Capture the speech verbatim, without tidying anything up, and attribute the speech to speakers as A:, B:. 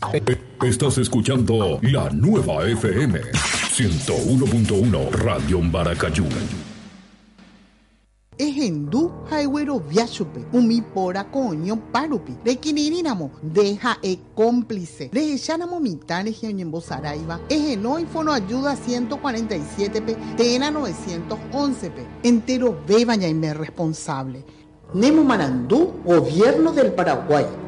A: Estás escuchando la nueva F M ciento uno punto uno Radio Maracayú.
B: Ejendu haigüero viachupe, umi pora coño parupi, de quinirinamo, deja e cómplice, de echanamo mitad en Saraiva, ejeno y fono ayuda ciento cuarenta y siete pe, tena novecientos once pe, entero beba ya y me responsable. Nemo Marandú, Gobierno del Paraguay.